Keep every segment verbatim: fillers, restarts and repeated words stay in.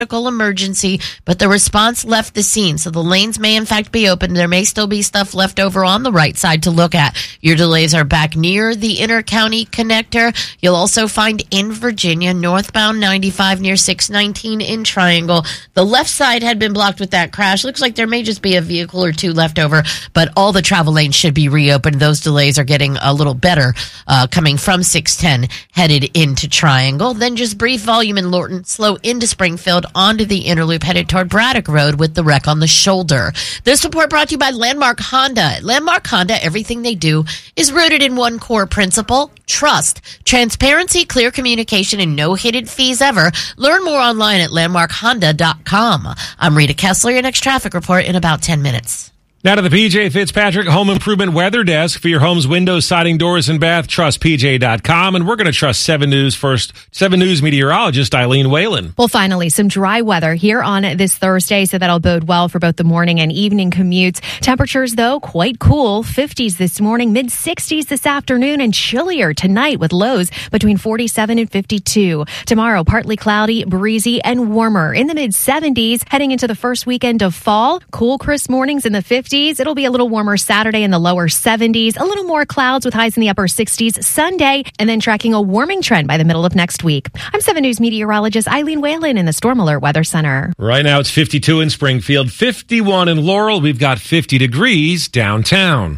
medical emergency, but the response left the scene. So the lanes may in fact be open. There may still be stuff left over on the right side to look at. Your delays are back near the inter-county connector. You'll also find in Virginia, northbound ninety-five near six nineteen in Triangle. The left side had been blocked with that crash. Looks like there may just be a vehicle or two left over, but all the travel lanes should be reopened. Those delays are getting a little better uh, coming from six ten headed into Triangle. Then just brief volume in Lorton, slow into Springfield, onto the inner loop headed toward Braddock Road with the wreck on the shoulder. This report brought to you by Landmark Honda. At Landmark Honda, everything they do is rooted in one core principle: trust, transparency, clear communication, and no hidden fees ever. Learn more online at landmark honda dot com. I'm Rita Kessler. Your next traffic report in about ten minutes. Now to the P J Fitzpatrick Home Improvement Weather Desk for your home's windows, siding, doors, and bath. Trust P J dot com. And we're going to trust seven News first. seven News meteorologist Eileen Whalen. Well, finally, some dry weather here on this Thursday, so that'll bode well for both the morning and evening commutes. Temperatures, though, quite cool. fifties this morning, mid-sixties this afternoon, and chillier tonight with lows between forty-seven and fifty-two. Tomorrow, partly cloudy, breezy, and warmer in the mid-seventies. Heading into the first weekend of fall, cool, crisp mornings in the fifties. It'll be a little warmer Saturday in the lower seventies, a little more clouds with highs in the upper sixties Sunday, and then tracking a warming trend by the middle of next week. I'm seven News meteorologist Eileen Whalen in the Storm Alert Weather Center. Right now it's fifty-two in Springfield, fifty-one in Laurel. We've got fifty degrees downtown.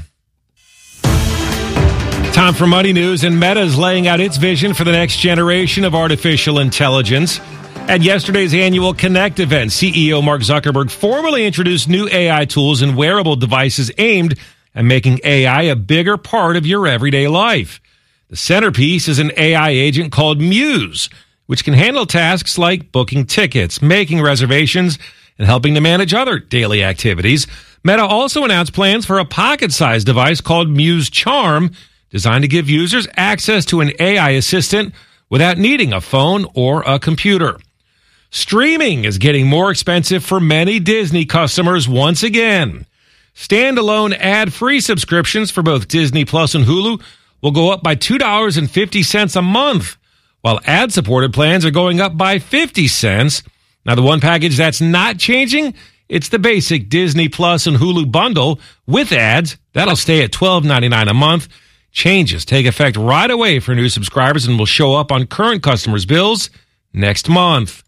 Time for Money News, and Meta is laying out its vision for the next generation of artificial intelligence. At yesterday's annual Connect event, C E O Mark Zuckerberg formally introduced new A I tools and wearable devices aimed at making A I a bigger part of your everyday life. The centerpiece is an A I agent called Muse, which can handle tasks like booking tickets, making reservations, and helping to manage other daily activities. Meta also announced plans for a pocket-sized device called Muse Charm, designed to give users access to an A I assistant without needing a phone or a computer. Streaming is getting more expensive for many Disney customers once again. Standalone ad-free subscriptions for both Disney Plus and Hulu will go up by two dollars and fifty cents a month, while ad-supported plans are going up by fifty cents. Now, the one package that's not changing, it's the basic Disney Plus and Hulu bundle with ads. That'll stay at twelve ninety-nine a month. Changes take effect right away for new subscribers and will show up on current customers' bills next month.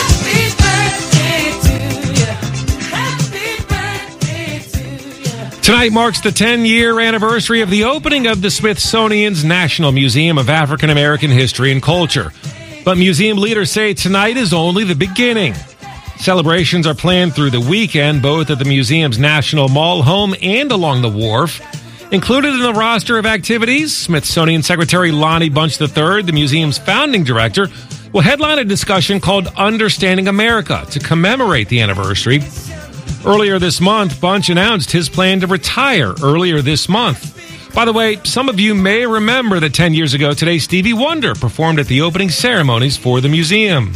Tonight marks the ten-year anniversary of the opening of the Smithsonian's National Museum of African American History and Culture. But museum leaders say tonight is only the beginning. Celebrations are planned through the weekend, both at the museum's National Mall home and along the wharf. Included in the roster of activities, Smithsonian Secretary Lonnie Bunch the third, the museum's founding director, will headline a discussion called Understanding America to commemorate the anniversary. Earlier this month, Bunch announced his plan to retire earlier this month. By the way, some of you may remember that ten years ago today, Stevie Wonder performed at the opening ceremonies for the museum.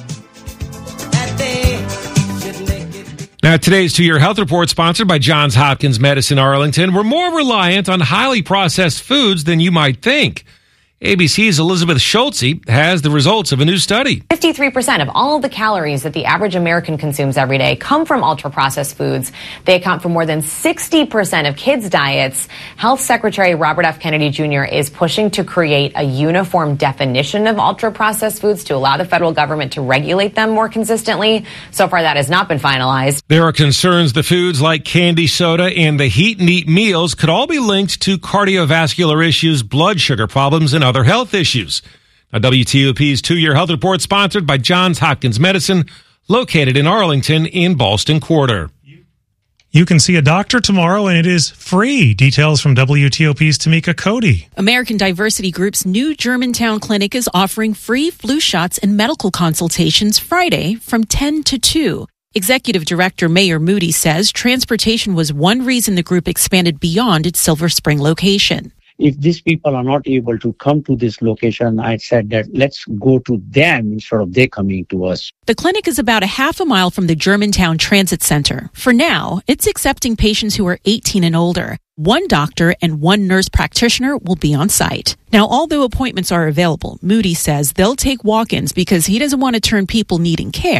Now, today's two-year health report, sponsored by Johns Hopkins Medicine Arlington. We're more reliant on highly processed foods than you might think. A B C's Elizabeth Schultze has the results of a new study. fifty-three percent of all of the calories that the average American consumes every day come from ultra-processed foods. They account for more than sixty percent of kids' diets. Health Secretary Robert F. Kennedy Junior is pushing to create a uniform definition of ultra-processed foods to allow the federal government to regulate them more consistently. So far, that has not been finalized. There are concerns the foods like candy soda and the heat and eat meals could all be linked to cardiovascular issues, blood sugar problems, and other health issues. Now, W T O P's two-year health report, sponsored by Johns Hopkins Medicine, located in Arlington in Ballston Quarter. You can see a doctor tomorrow, and it is free. Details from W T O P's Tamika Cody. American Diversity Group's new Germantown clinic is offering free flu shots and medical consultations Friday from ten to two. Executive Director Mayor Moody says transportation was one reason the group expanded beyond its Silver Spring location. If these people are not able to come to this location, I said that let's go to them instead of they coming to us. The clinic is about a half a mile from the Germantown Transit Center. For now, it's accepting patients who are eighteen and older. One doctor and one nurse practitioner will be on site. Now, although appointments are available, Moody says they'll take walk-ins because he doesn't want to turn people needing care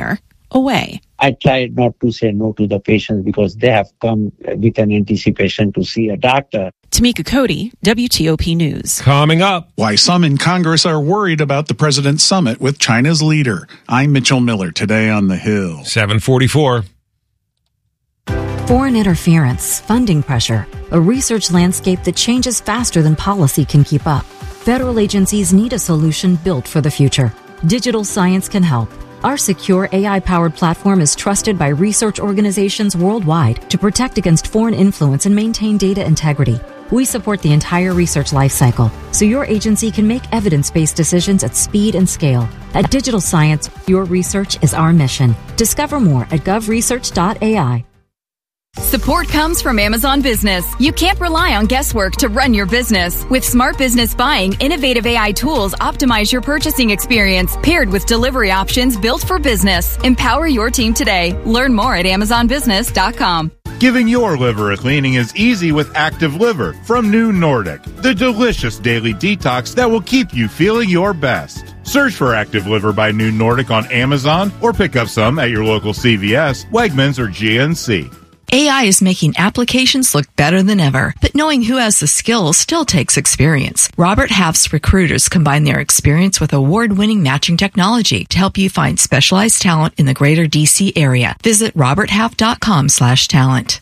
away. I try not to say no to the patients because they have come with an anticipation to see a doctor. Tamika Cody, W T O P News. Coming up, why some in Congress are worried about the president's summit with China's leader. I'm Mitchell Miller, today on The Hill. seven forty-four. Foreign interference, funding pressure, a research landscape that changes faster than policy can keep up. Federal agencies need a solution built for the future. Digital science can help. Our secure A I-powered platform is trusted by research organizations worldwide to protect against foreign influence and maintain data integrity. We support the entire research lifecycle, so your agency can make evidence-based decisions at speed and scale. At Digital Science, your research is our mission. Discover more at gov research dot A I. Support comes from Amazon Business. You can't rely on guesswork to run your business. With Smart Business Buying, innovative A I tools optimize your purchasing experience, paired with delivery options built for business. Empower your team today. Learn more at amazon business dot com. Giving your liver a cleaning is easy with Active Liver from New Nordic, the delicious daily detox that will keep you feeling your best. Search for Active Liver by New Nordic on Amazon or pick up some at your local C V S, Wegmans, or G N C. A I is making applications look better than ever, but knowing who has the skills still takes experience. Robert Half's recruiters combine their experience with award-winning matching technology to help you find specialized talent in the greater D C area. Visit robert half dot com slash talent.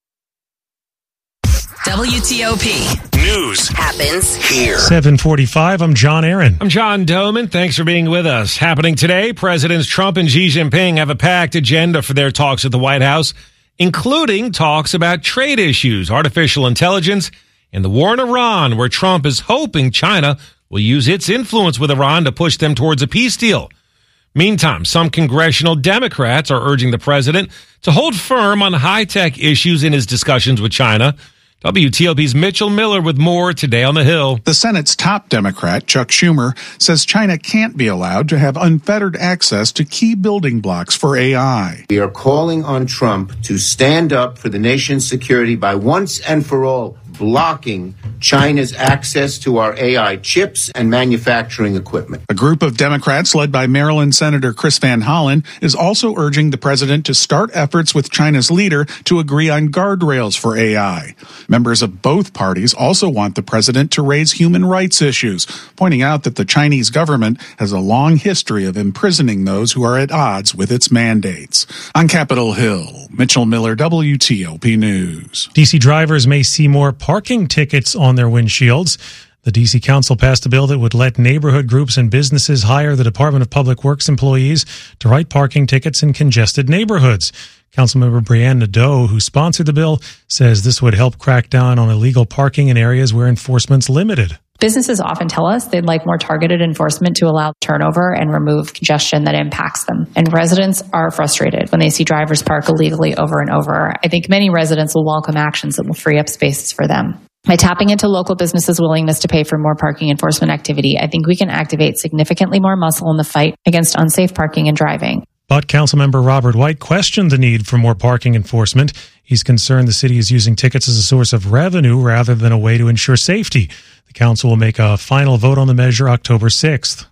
W T O P News happens here. seven forty-five, I'm John Aaron. I'm John Doman. Thanks for being with us. Happening today, Presidents Trump and Xi Jinping have a packed agenda for their talks at the White House, including talks about trade issues, artificial intelligence, and the war in Iran, where Trump is hoping China will use its influence with Iran to push them towards a peace deal. Meantime, some congressional Democrats are urging the president to hold firm on high-tech issues in his discussions with China. W T O P's Mitchell Miller with more today on the Hill. The Senate's top Democrat, Chuck Schumer, says China can't be allowed to have unfettered access to key building blocks for A I. We are calling on Trump to stand up for the nation's security by once and for all blocking China's access to our A I chips and manufacturing equipment. A group of Democrats led by Maryland Senator Chris Van Hollen is also urging the president to start efforts with China's leader to agree on guardrails for A I. Members of both parties also want the president to raise human rights issues, pointing out that the Chinese government has a long history of imprisoning those who are at odds with its mandates. On Capitol Hill, Mitchell Miller, W T O P News. D C drivers may see more parking tickets on their windshields. The D C Council passed a bill that would let neighborhood groups and businesses hire the Department of Public Works employees to write parking tickets in congested neighborhoods. Councilmember Brianne Nadeau, who sponsored the bill, says this would help crack down on illegal parking in areas where enforcement's limited. Businesses often tell us they'd like more targeted enforcement to allow turnover and remove congestion that impacts them. And residents are frustrated when they see drivers park illegally over and over. I think many residents will welcome actions that will free up spaces for them. By tapping into local businesses' willingness to pay for more parking enforcement activity, I think we can activate significantly more muscle in the fight against unsafe parking and driving. But Councilmember Robert White questioned the need for more parking enforcement. He's concerned the city is using tickets as a source of revenue rather than a way to ensure safety. The council will make a final vote on the measure October sixth.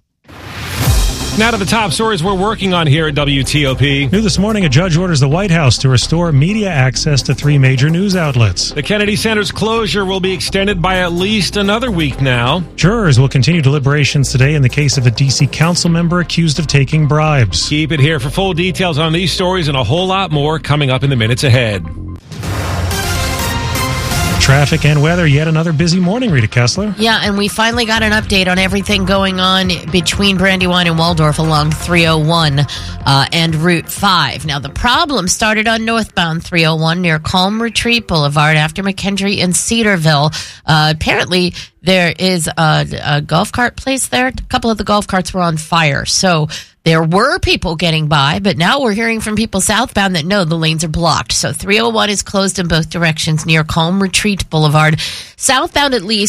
Now to the top stories we're working on here at W T O P. New this morning, a judge orders the White House to restore media access to three major news outlets. The Kennedy Center's closure will be extended by at least another week now. Jurors will continue deliberations today in the case of a D C council member accused of taking bribes. Keep it here for full details on these stories and a whole lot more coming up in the minutes ahead. Traffic and weather, yet another busy morning, Rita Kessler. Yeah, and we finally got an update on everything going on between Brandywine and Waldorf along three oh one uh, and Route five. Now, the problem started on northbound three oh one near Calm Retreat Boulevard after McKendree and Cedarville. Uh, apparently, there is a, a golf cart place there. A couple of the golf carts were on fire, so there were people getting by, but now we're hearing from people southbound that no, the lanes are blocked. So three oh one is closed in both directions near Calm Retreat Boulevard. Southbound, at least,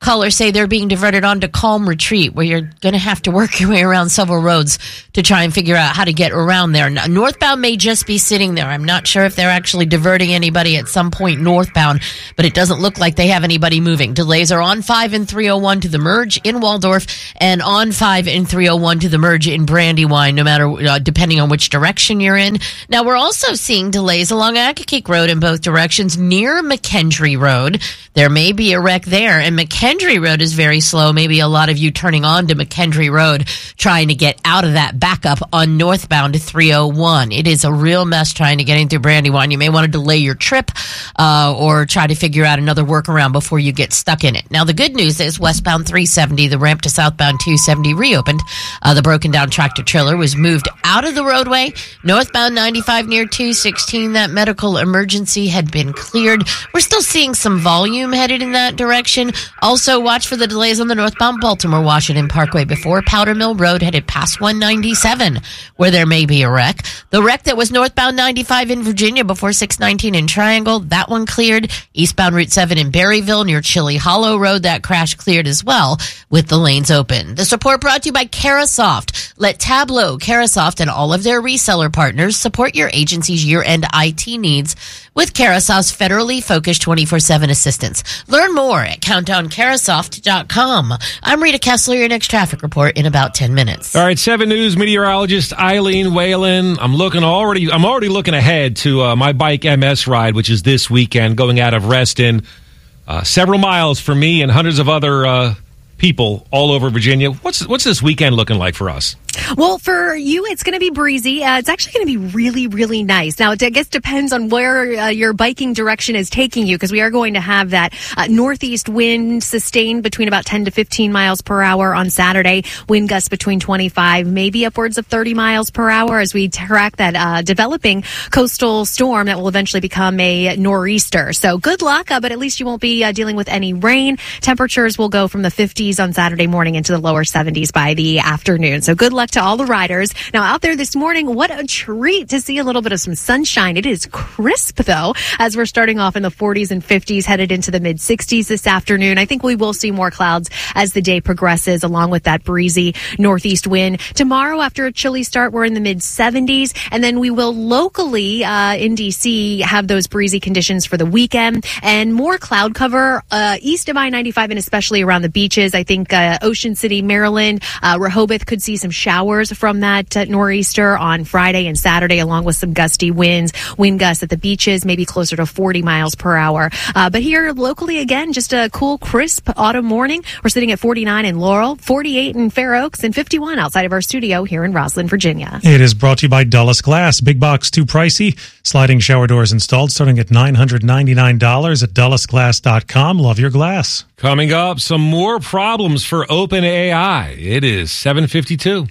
Callers say they're being diverted onto Calm Retreat, where you're going to have to work your way around several roads to try and figure out how to get around there. Now, northbound may just be sitting there. I'm not sure if they're actually diverting anybody at some point northbound, but it doesn't look like they have anybody moving. Delays are on five and three oh one to the merge in Waldorf and on five and three oh one to the merge in Brandywine, no matter, uh, depending on which direction you're in. Now, we're also seeing delays along Accokeek Road in both directions near McKendree Road. There may be a wreck there, and McKendree Road is very slow. Maybe a lot of you turning on to McKendree Road trying to get out of that backup on northbound to three oh one. It is a real mess trying to get in through Brandywine. You may want to delay your trip uh, or try to figure out another workaround before you get stuck in it. Now, the good news is westbound three seventy, the ramp to southbound two seventy reopened. Uh, the broken down tractor trailer was moved out of the roadway. Northbound ninety-five near two sixteen, that medical emergency had been cleared. We're still seeing some volume headed in that direction. Also, watch for the delays on the northbound Baltimore-Washington Parkway before Powder Mill Road headed past one ninety-seven, where there may be a wreck. The wreck that was northbound ninety-five in Virginia before six nineteen in Triangle, that one cleared. Eastbound Route seven in Berryville near Chili Hollow Road, that crash cleared as well with the lanes open. This report brought to you by Carasoft. Let Tableau, Carasoft, and all of their reseller partners support your agency's year-end I T needs with Carasoft's federally focused twenty-four seven assistance. Learn more at countdown carasoft dot com. I'm Rita Kessler, your next traffic report in about ten minutes. All right, seven News meteorologist Eileen Whalen. I'm looking already. I'm already looking ahead to uh, my bike M S ride, which is this weekend, going out of Reston, uh, several miles for me and hundreds of other uh, people all over Virginia. What's what's this weekend looking like for us? Well, for you, it's going to be breezy. Uh, it's actually going to be really, really nice. Now, it I guess depends on where uh, your biking direction is taking you, because we are going to have that uh, northeast wind sustained between about ten to fifteen miles per hour on Saturday. Wind gusts between twenty-five, maybe upwards of thirty miles per hour as we track that uh, developing coastal storm that will eventually become a nor'easter. So good luck, uh, but at least you won't be uh, dealing with any rain. Temperatures will go from the fifties on Saturday morning into the lower seventies by the afternoon. So good luck to all the riders. Now, out there this morning, what a treat to see a little bit of some sunshine. It is crisp, though, as we're starting off in the forties and fifties, headed into the mid sixties this afternoon. I think we will see more clouds as the day progresses, along with that breezy northeast wind. Tomorrow, after a chilly start, we're in the mid seventies, and then we will locally uh, in D C have those breezy conditions for the weekend, and more cloud cover uh, east of I ninety-five and especially around the beaches. I think uh, Ocean City, Maryland, uh, Rehoboth could see some showers from that uh, nor'easter on Friday and Saturday, along with some gusty winds. Wind gusts at the beaches, maybe closer to forty miles per hour. Uh, but here locally, again, just a cool, crisp autumn morning. We're sitting at forty-nine in Laurel, forty-eight in Fair Oaks, and fifty-one outside of our studio here in Roslyn, Virginia. It is brought to you by Dulles Glass. Big box too pricey. Sliding shower doors installed starting at nine hundred ninety-nine dollars at dulles glass dot com. Love your glass. Coming up, some more problems for OpenAI. It is seven fifty-two.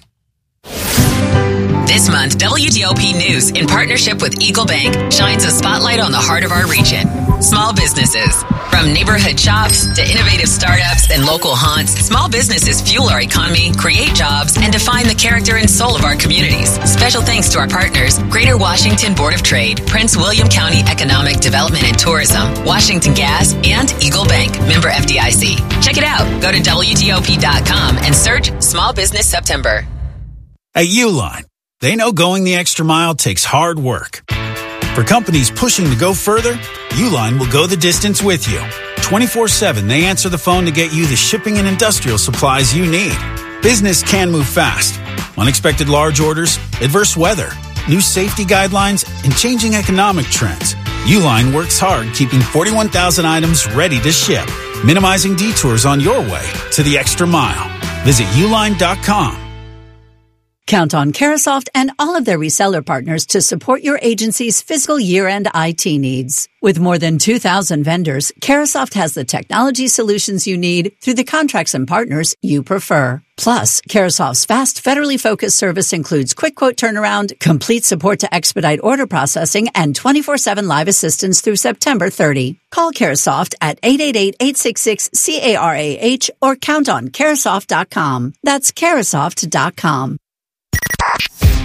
This month, W T O P News, in partnership with Eagle Bank, shines a spotlight on the heart of our region. Small businesses. From neighborhood shops to innovative startups and local haunts, small businesses fuel our economy, create jobs, and define the character and soul of our communities. Special thanks to our partners, Greater Washington Board of Trade, Prince William County Economic Development and Tourism, Washington Gas, and Eagle Bank, member F D I C. Check it out. Go to W T O P dot com and search Small Business September. At Uline, they know going the extra mile takes hard work. For companies pushing to go further, Uline will go the distance with you. twenty-four seven, they answer the phone to get you the shipping and industrial supplies you need. Business can move fast. Unexpected large orders, adverse weather, new safety guidelines, and changing economic trends. Uline works hard keeping forty-one thousand items ready to ship, minimizing detours on your way to the extra mile. Visit uline dot com. Count on Carasoft and all of their reseller partners to support your agency's fiscal year-end I T needs. With more than two thousand vendors, Carasoft has the technology solutions you need through the contracts and partners you prefer. Plus, Carasoft's fast, federally focused service includes quick quote turnaround, complete support to expedite order processing, and twenty-four seven live assistance through September thirtieth. Call Carasoft at eight eight eight, eight six six, C A R A H or count on Carasoft dot com. That's Carasoft dot com.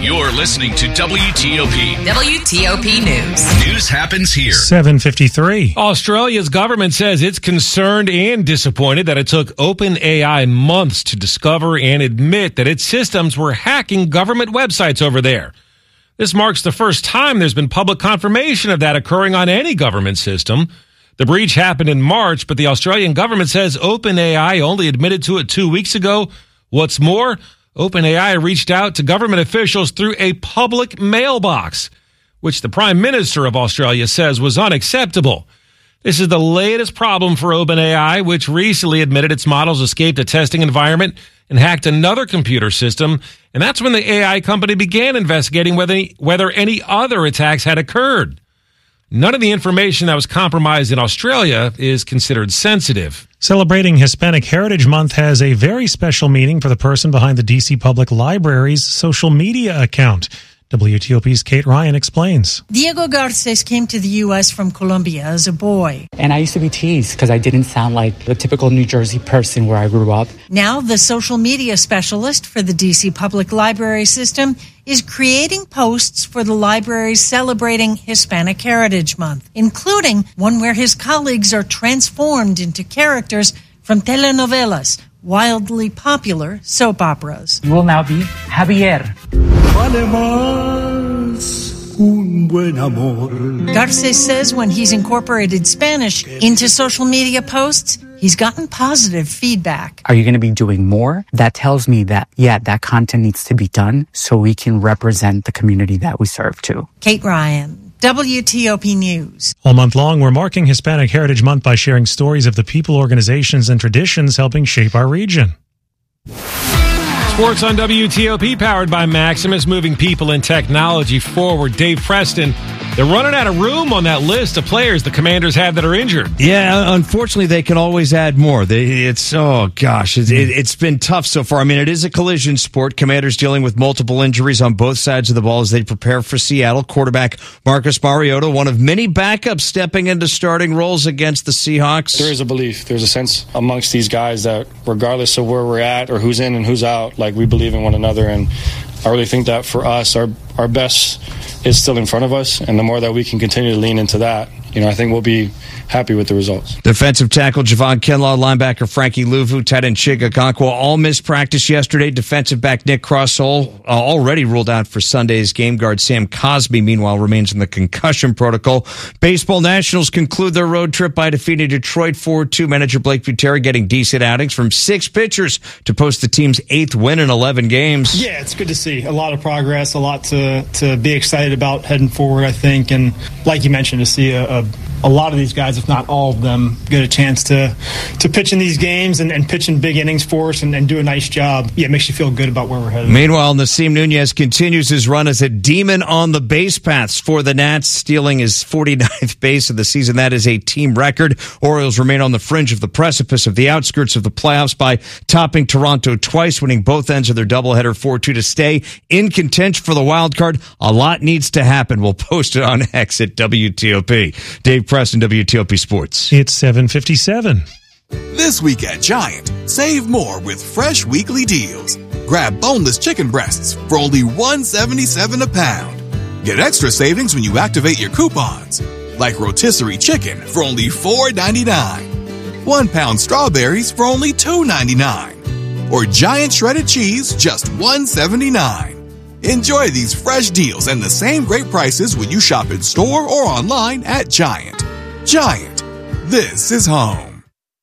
You're listening to W T O P. W T O P News. News happens here. seven fifty-three. Australia's government says it's concerned and disappointed that it took OpenAI months to discover and admit that its systems were hacking government websites over there. This marks the first time there's been public confirmation of that occurring on any government system. The breach happened in March, but the Australian government says OpenAI only admitted to it two weeks ago. What's more, OpenAI reached out to government officials through a public mailbox, which the Prime Minister of Australia says was unacceptable. This is the latest problem for OpenAI, which recently admitted its models escaped a testing environment and hacked another computer system. And that's when the A I company began investigating whether, whether any other attacks had occurred. None of the information that was compromised in Australia is considered sensitive. Celebrating Hispanic Heritage Month has a very special meaning for the person behind the D C Public Library's social media account. W T O P's Kate Ryan explains. Diego Garces came to the U S from Colombia as a boy. And I used to be teased because I didn't sound like the typical New Jersey person where I grew up. Now the social media specialist for the D C Public Library system is creating posts for the libraries celebrating Hispanic Heritage Month, including one where his colleagues are transformed into characters from telenovelas, wildly popular soap operas. You will now be Javier. Garces says when he's incorporated Spanish into social media posts, he's gotten positive feedback. Are you going to be doing more? That tells me that, yeah, that content needs to be done so we can represent the community that we serve too. Kate Ryan, W T O P News. All month long, we're marking Hispanic Heritage Month by sharing stories of the people, organizations, and traditions helping shape our region. Sports on W T O P, powered by Maximus, moving people and technology forward. Dave Preston, they're running out of room on that list of players the Commanders have that are injured. Yeah, unfortunately, they can always add more. They, it's, oh gosh, it, it, it's been tough so far. I mean, it is a collision sport. Commanders dealing with multiple injuries on both sides of the ball as they prepare for Seattle. Quarterback Marcus Mariota, one of many backups stepping into starting roles against the Seahawks. There is a belief, there's a sense amongst these guys that regardless of where we're at or who's in and who's out, like we believe in one another, and I really think that for us, our our best is still in front of us, and the more that we can continue to lean into that, you know, I think we'll be happy with the results. Defensive tackle Javon Kinlaw, linebacker Frankie Luvu, tight end Chig Okonkwo all missed practice yesterday. Defensive back Nick Crossall uh, already ruled out for Sunday's game. Guard Sam Cosby, meanwhile, remains in the concussion protocol. Baseball Nationals conclude their road trip by defeating Detroit four two. Manager Blake Butera getting decent outings from six pitchers to post the team's eighth win in eleven games. Yeah, it's good to see. A lot of progress, a lot to, to be excited about heading forward, I think. And like you mentioned, to see a, a a lot of these guys, if not all of them, get a chance to to pitch in these games and, and pitch in big innings for us and, and do a nice job. Yeah, it makes you feel good about where we're headed. Meanwhile, Nasim Nunez continues his run as a demon on the base paths for the Nats, stealing his forty-ninth base of the season. That is a team record. Orioles remain on the fringe of the precipice of the outskirts of the playoffs by topping Toronto twice, winning both ends of their doubleheader four two to stay in contention for the wild card. A lot needs to happen. We'll post it on X at W T O P. Dave Preston, W T O P Sports. It's seven fifty-seven. This week at Giant, save more with fresh weekly deals. Grab boneless chicken breasts for only one dollar and seventy-seven cents a pound. Get extra savings when you activate your coupons, like rotisserie chicken for only four ninety-nine, one pound strawberries for only two ninety-nine, or Giant shredded cheese just one seventy-nine. Enjoy these fresh deals and the same great prices when you shop in store or online at Giant. Giant, this is home.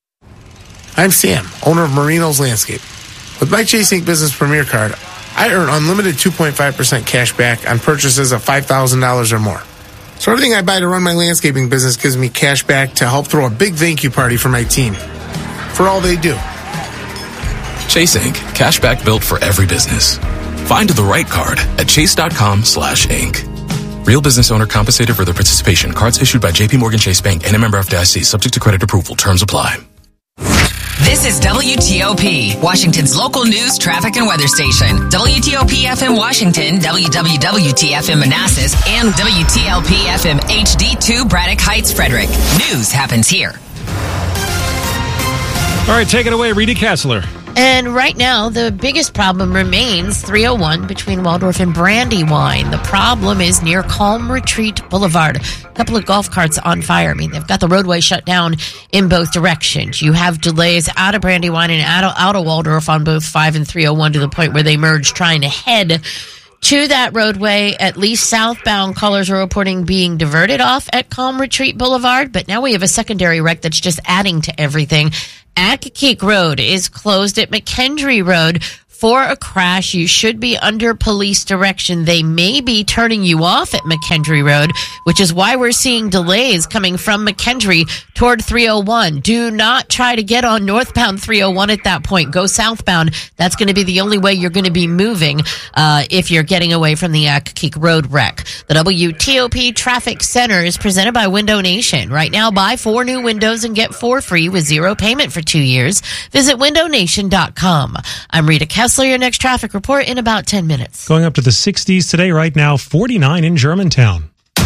I'm Sam, owner of Marino's Landscape. With my Chase Incorporated Business Premier Card, I earn unlimited two point five percent cash back on purchases of five thousand dollars or more. So everything I buy to run my landscaping business gives me cash back to help throw a big thank you party for my team for all they do. Chase Incorporated. Cashback built for every business. Find the right card at chase.com slash Inc. Real business owner compensated for their participation. Cards issued by J P Morgan Chase Bank and a member F D I C. Subject to credit approval. Terms apply. This is W T O P, Washington's local news, traffic, and weather station. W T O P F M Washington, W W W T F M Manassas, and W T L P F M H D two Braddock Heights, Frederick. News happens here. All right, take it away, Reedy Kessler. And right now, the biggest problem remains three oh one between Waldorf and Brandywine. The problem is near Calm Retreat Boulevard. A couple of golf carts on fire. I mean, they've got the roadway shut down in both directions. You have delays out of Brandywine and out of, out of Waldorf on both five and three oh one to the point where they merge, trying to head to that roadway. At least southbound callers are reporting being diverted off at Calm Retreat Boulevard. But now we have a secondary wreck that's just adding to everything. Accokeek Road is closed at McKendree Road for a crash. You should be under police direction. They may be turning you off at McKendree Road, which is why we're seeing delays coming from McKendree toward three oh one. Do not try to get on northbound three oh one at that point. Go southbound. That's going to be the only way you're going to be moving uh, if you're getting away from the Accokeek Road wreck. The W T O P Traffic Center is presented by Window Nation. Right now, buy four new windows and get four free with zero payment for two years. Visit window nation dot com. I'm Rita Kessler. Your next traffic report in about ten minutes. Going up to the sixties today, right now, forty-nine in Germantown.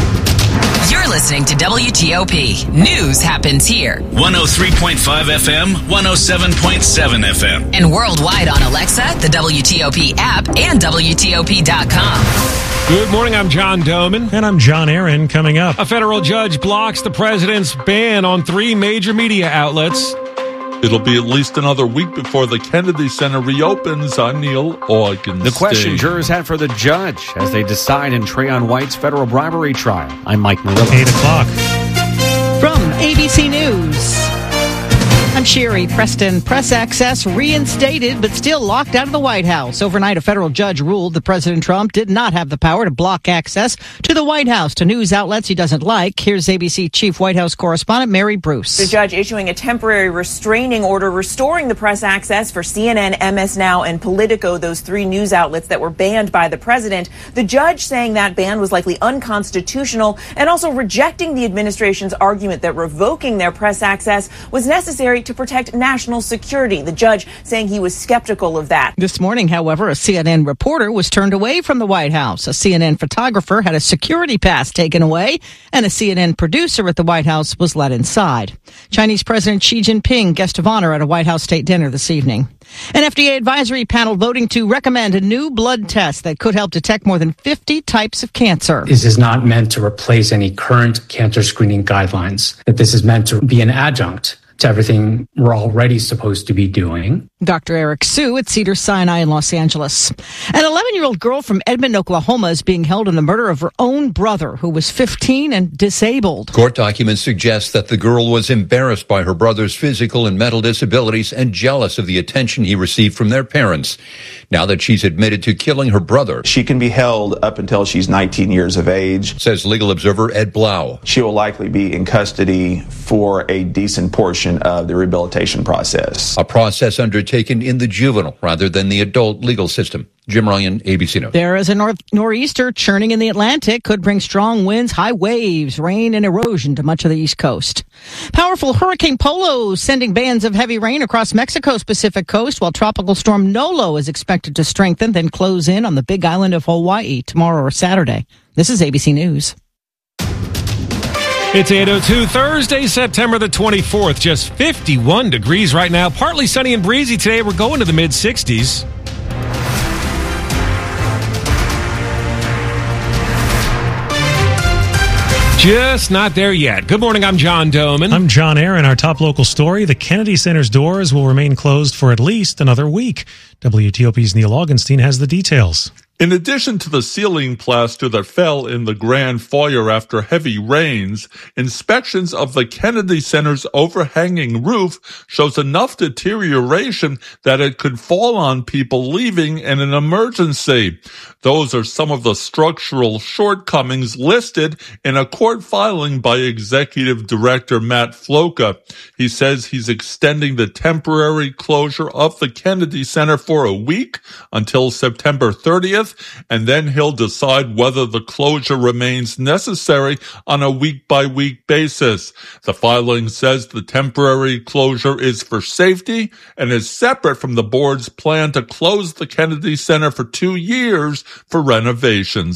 You're listening to W T O P. News happens here. one oh three point five F M, one oh seven point seven F M. And worldwide on Alexa, the W T O P app, and W T O P dot com. Good morning, I'm John Doman. And I'm John Aaron. Coming up, a federal judge blocks the president's ban on three major media outlets. It'll be at least another week before the Kennedy Center reopens. I'm Neil Augenstein. The question jurors had for the judge as they decide in Trayon White's federal bribery trial. I'm Mike Murillo. eight o'clock. From A B C News, I'm Sherry Preston. Press access reinstated, but still locked out of the White House. Overnight, a federal judge ruled that President Trump did not have the power to block access to the White House to news outlets he doesn't like. Here's A B C Chief White House Correspondent Mary Bruce. The judge issuing a temporary restraining order restoring the press access for C N N, M S Now, and Politico, those three news outlets that were banned by the president. The judge saying that ban was likely unconstitutional and also rejecting the administration's argument that revoking their press access was necessary to protect national security. The judge saying he was skeptical of that. This morning, however, a C N N reporter was turned away from the White House. A C N N photographer had a security pass taken away, and a C N N producer at the White House was let inside. Chinese President Xi Jinping, guest of honor at a White House state dinner this evening. An F D A advisory panel voting to recommend a new blood test that could help detect more than fifty types of cancer. This is not meant to replace any current cancer screening guidelines. That this is meant to be an adjunct to everything we're already supposed to be doing. Doctor Eric Sue at Cedars-Sinai in Los Angeles. An eleven-year-old girl from Edmond, Oklahoma is being held in the murder of her own brother, who was fifteen and disabled. Court documents suggest that the girl was embarrassed by her brother's physical and mental disabilities and jealous of the attention he received from their parents. Now that she's admitted to killing her brother, she can be held up until she's nineteen years of age, says legal observer Ed Blau. She will likely be in custody for a decent portion of the rehabilitation process. A process undertaken in the juvenile rather than the adult legal system. Jim Ryan, A B C News. There is a north nor'easter churning in the Atlantic. Could bring strong winds, high waves, rain, and erosion to much of the East Coast. Powerful Hurricane Polo sending bands of heavy rain across Mexico's Pacific coast, while Tropical Storm Nolo is expected to strengthen, then close in on the Big Island of Hawaii tomorrow or Saturday. This is A B C News. It's eight oh two, Thursday, September the twenty-fourth. Just fifty-one degrees right now. Partly sunny and breezy today. We're going to the mid-sixties. Just not there yet. Good morning, I'm John Doman. I'm John Aaron. Our top local story, the Kennedy Center's doors will remain closed for at least another week. W T O P's Neil Augenstein has the details. In addition to the ceiling plaster that fell in the grand foyer after heavy rains, inspections of the Kennedy Center's overhanging roof shows enough deterioration that it could fall on people leaving in an emergency. Those are some of the structural shortcomings listed in a court filing by Executive Director Matt Floca. He says he's extending the temporary closure of the Kennedy Center for a week until September thirtieth. And then he'll decide whether the closure remains necessary on a week-by-week basis. The filing says the temporary closure is for safety and is separate from the board's plan to close the Kennedy Center for two years for renovations.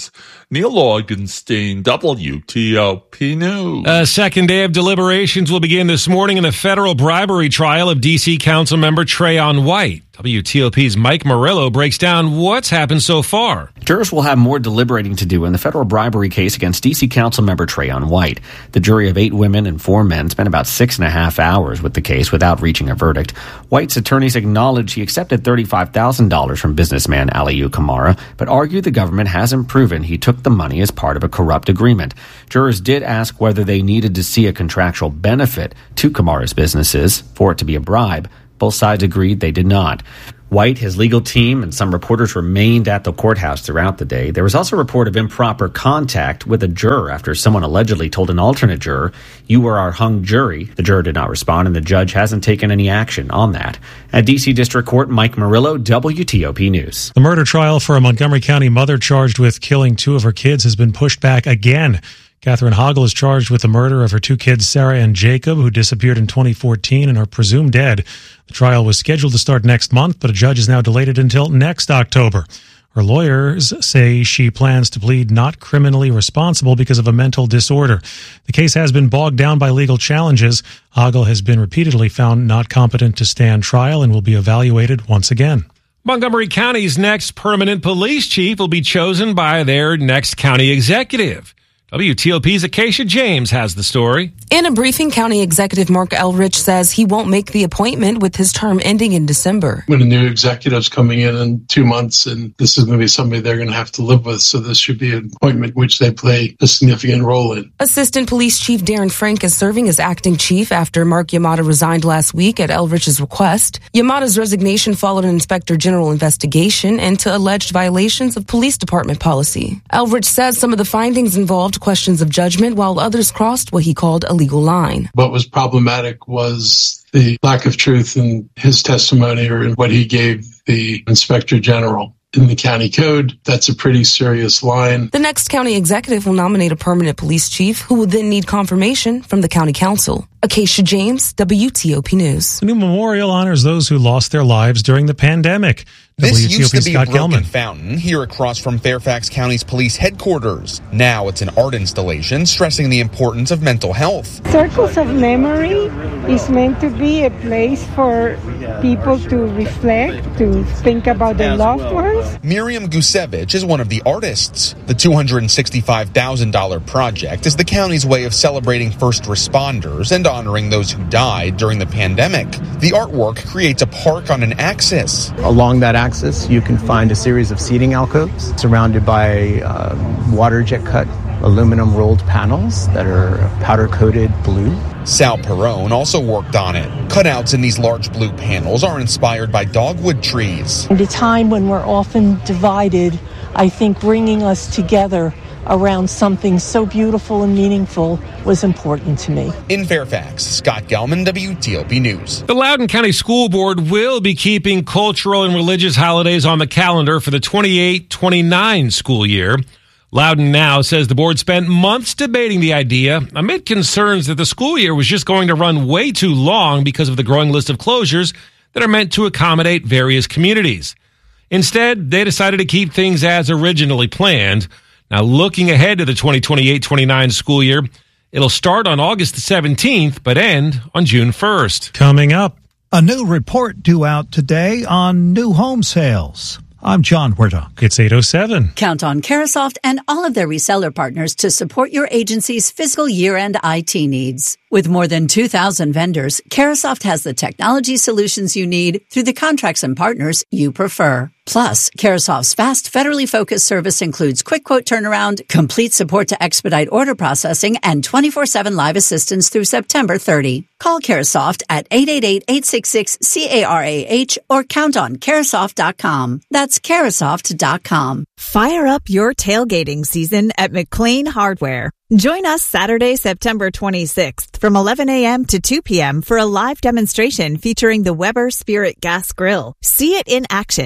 Neil Augenstein, W T O P News. A second day of deliberations will begin this morning in the federal bribery trial of D C Council member Trayon White. W T O P's Mike Murillo breaks down what's happened so far. Jurors will have more deliberating to do in the federal bribery case against D C Council member Trayon White. The jury of eight women and four men spent about six and a half hours with the case without reaching a verdict. White's attorneys acknowledged he accepted thirty-five thousand dollars from businessman Aliyu Kamara, but argued the government hasn't proven he took the money as part of a corrupt agreement. Jurors did ask whether they needed to see a contractual benefit to Kamara's businesses for it to be a bribe. Both sides agreed they did not. White, his legal team, and some reporters remained at the courthouse throughout the day. There was also a report of improper contact with a juror after someone allegedly told an alternate juror, "You were our hung jury." The juror did not respond, and the judge hasn't taken any action on that. At D C District Court, Mike Murillo, W T O P News. The murder trial for a Montgomery County mother charged with killing two of her kids has been pushed back again. Catherine Hoggle is charged with the murder of her two kids, Sarah and Jacob, who disappeared in twenty fourteen and are presumed dead. The trial was scheduled to start next month, but a judge has now delayed it until next October. Her lawyers say she plans to plead not criminally responsible because of a mental disorder. The case has been bogged down by legal challenges. Hoggle has been repeatedly found not competent to stand trial and will be evaluated once again. Montgomery County's next permanent police chief will be chosen by their next county executive. W T O P's Acacia James has the story. In a briefing, County Executive Mark Elrich says he won't make the appointment with his term ending in December. When a new executive's coming in in two months, and this is going to be somebody they're going to have to live with, so this should be an appointment which they play a significant role in. Assistant Police Chief Darren Frank is serving as acting chief after Mark Yamada resigned last week at Elrich's request. Yamada's resignation followed an Inspector General investigation into alleged violations of police department policy. Elrich says some of the findings involved questions of judgment, while others crossed what he called a legal line. What was problematic was the lack of truth in his testimony or in what he gave the Inspector General. In the county code, that's a pretty serious line. The next county executive will nominate a permanent police chief who will then need confirmation from the county council. Acacia James, W T O P News. The new memorial honors those who lost their lives during the pandemic. This W T O P's used to be Scott a broken Gelman. fountain here across from Fairfax County's police headquarters. Now it's an art installation stressing the importance of mental health. Circles of Memory is meant to be a place for people to reflect, to think about their loved ones. Miriam Gusevich is one of the artists. The two hundred sixty-five thousand dollars project is the county's way of celebrating first responders and honoring those who died during the pandemic. The artwork creates a park on an axis. Along that axis, you can find a series of seating alcoves surrounded by uh, water jet cut aluminum rolled panels that are powder coated blue. Sal Perrone also worked on it. Cutouts in these large blue panels are inspired by dogwood trees. At a time when we're often divided, I think bringing us together around something so beautiful and meaningful was important to me. In Fairfax, Scott Gelman, W T O P News. The Loudoun County School Board will be keeping cultural and religious holidays on the calendar for the twenty-eight twenty-nine school year. Loudoun Now says the board spent months debating the idea amid concerns that the school year was just going to run way too long because of the growing list of closures that are meant to accommodate various communities. Instead, they decided to keep things as originally planned. Now, looking ahead to the twenty twenty-eight twenty-nine school year, it'll start on August the seventeenth, but end on June first. Coming up, a new report due out today on new home sales. I'm John Wardock. It's eight oh seven. Count on Carasoft and all of their reseller partners to support your agency's fiscal year-end I T needs. With more than two thousand vendors, Carasoft has the technology solutions you need through the contracts and partners you prefer. Plus, Carasoft's fast, federally focused service includes quick quote turnaround, complete support to expedite order processing, and twenty-four seven live assistance through September thirtieth. Call Carasoft at eight eight eight, eight six six, C A R A H or count on Carasoft dot com. That's Carasoft dot com. Fire up your tailgating season at McLean Hardware. Join us Saturday, September twenty-sixth from eleven a.m. to two p.m. for a live demonstration featuring the Weber Spirit Gas Grill. See it in action and experience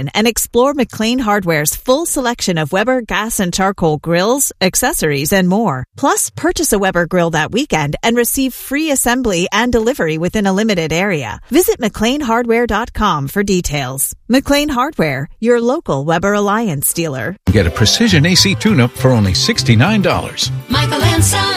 Explore McLean Hardware's full selection of Weber gas and charcoal grills, accessories, and more. Plus, purchase a Weber grill that weekend and receive free assembly and delivery within a limited area. Visit McLean Hardware dot com for details. McLean Hardware, your local Weber Alliance dealer. Get a precision A C tune-up for only sixty-nine dollars. Michael and Son.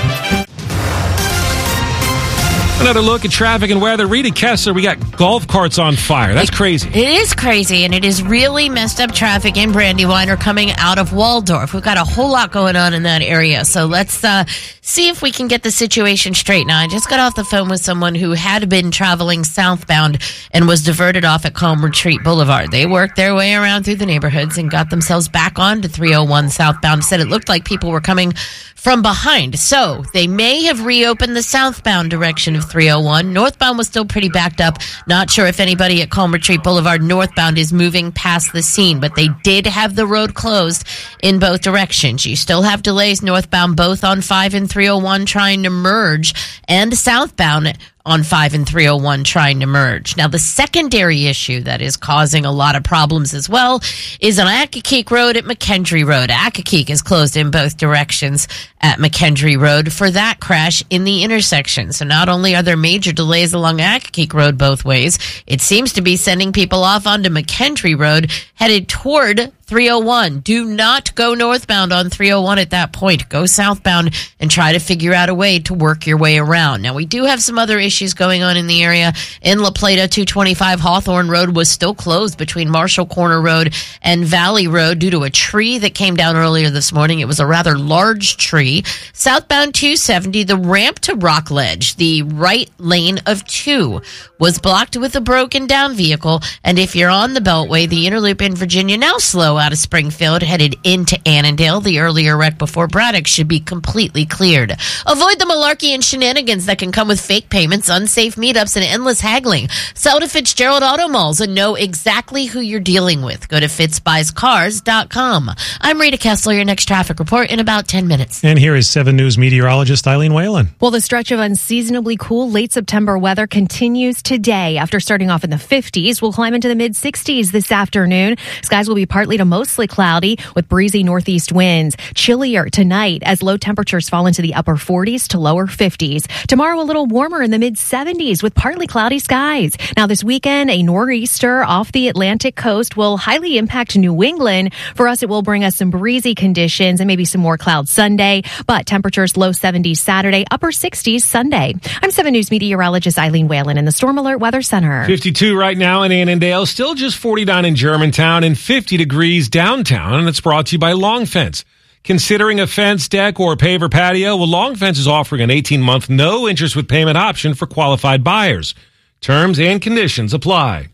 Another look at traffic and weather. Rita Kessler, we got golf carts on fire. That's crazy. It is crazy, and it is really messed up traffic in Brandywine or coming out of Waldorf. We've got a whole lot going on in that area, so let's uh, see if we can get the situation straight. Now, I just got off the phone with someone who had been traveling southbound and was diverted off at Calm Retreat Boulevard. They worked their way around through the neighborhoods and got themselves back onto three oh one southbound. Said it looked like people were coming from behind, so they may have reopened the southbound direction of three oh one. Northbound was still pretty backed up. Not sure if anybody at Calm Retreat Boulevard northbound is moving past the scene, but they did have the road closed in both directions. You still have delays northbound, both on five and three oh one trying to merge, and southbound on five and three oh one trying to merge. Now, the secondary issue that is causing a lot of problems as well is on Accokeek Road at McKendree Road. Accokeek is closed in both directions at McKendree Road for that crash in the intersection. So not only are there major delays along Accokeek Road both ways, it seems to be sending people off onto McKendree Road headed toward three oh one. Do not go northbound on three oh one at that point. Go southbound and try to figure out a way to work your way around. Now, we do have some other issues going on in the area. In La Plata, two twenty-five Hawthorne Road was still closed between Marshall Corner Road and Valley Road due to a tree that came down earlier this morning. It was a rather large tree. Southbound two seventy, the ramp to Rockledge, the right lane of two, was blocked with a broken down vehicle. And if you're on the Beltway, the Interloop in Virginia now slow out of Springfield headed into Annandale. The earlier wreck before Braddock should be completely cleared. Avoid the malarkey and shenanigans that can come with fake payments, unsafe meetups, and endless haggling. Sell to Fitzgerald Auto Malls and know exactly who you're dealing with. Go to fitz buys cars dot com. I'm Rita Kessler, your next traffic report in about ten minutes. And here is seven News meteorologist Eileen Whalen. Well, the stretch of unseasonably cool late September weather continues today. After starting off in the fifties, we'll climb into the mid sixties this afternoon. Skies will be partly to mostly cloudy with breezy northeast winds. Chillier tonight as low temperatures fall into the upper forties to lower fifties. Tomorrow, a little warmer in the mid seventies with partly cloudy skies. Now, this weekend, a nor'easter off the Atlantic coast will highly impact New England. For us, it will bring us some breezy conditions and maybe some more clouds Sunday, but temperatures low seventies Saturday, upper sixties Sunday. I'm seven News meteorologist Eileen Whalen in the Storm Alert Weather Center. fifty-two right now in Annandale, still just forty-nine in Germantown, and fifty degrees downtown, and it's brought to you by Long Fence. Considering a fence, deck, or paver patio? Well, Long Fence is offering an eighteen-month no interest with payment option for qualified buyers. Terms and conditions apply.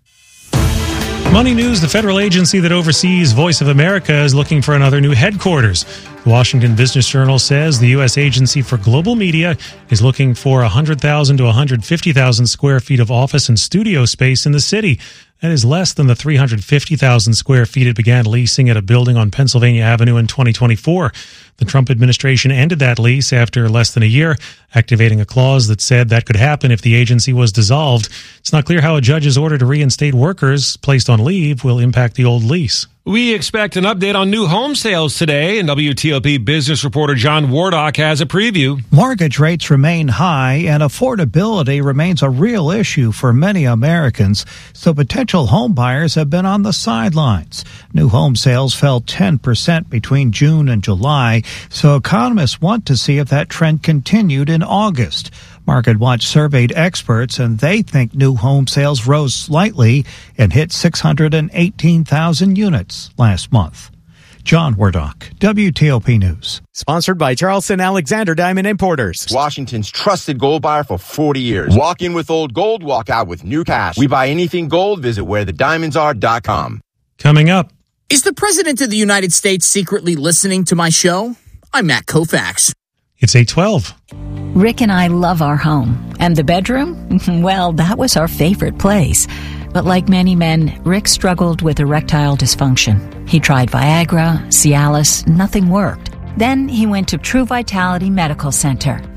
Money News, the federal agency that oversees Voice of America, is looking for another new headquarters. The Washington Business Journal says the U S Agency for Global Media is looking for one hundred thousand to one hundred fifty thousand square feet of office and studio space in the city. That is less than the three hundred fifty thousand square feet it began leasing at a building on Pennsylvania Avenue in twenty twenty-four. The Trump administration ended that lease after less than a year, activating a clause that said that could happen if the agency was dissolved. It's not clear how a judge's order to reinstate workers placed on leave will impact the old lease. We expect an update on new home sales today, and W T O P business reporter John Wardock has a preview. Mortgage rates remain high, and affordability remains a real issue for many Americans, so potential home buyers have been on the sidelines. New home sales fell ten percent between June and July, so economists want to see if that trend continued in August. MarketWatch surveyed experts, and they think new home sales rose slightly and hit six hundred eighteen thousand units last month. John Wardock, W T O P News. Sponsored by Charleston Alexander Diamond Importers. Washington's trusted gold buyer for forty years. Walk in with old gold, walk out with new cash. We buy anything gold. Visit where the diamonds are dot com. Coming up. Is the President of the United States secretly listening to my show? I'm Matt Koufax. It's eight twelve. Rick and I love our home. And the bedroom? Well, that was our favorite place. But like many men, Rick struggled with erectile dysfunction. He tried Viagra, Cialis, nothing worked. Then he went to True Vitality Medical Center.